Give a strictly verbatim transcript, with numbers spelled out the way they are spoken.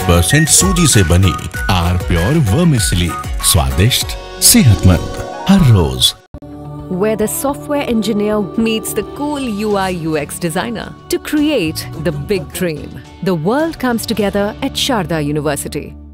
Percent सूजी से बनी आर प्योर वर्मिसेली, स्वादिष्ट, सेहतमंद, हर रोज। Where the software engineer meets the cool U I U X designer to create the big dream. The world comes together at Sharda University.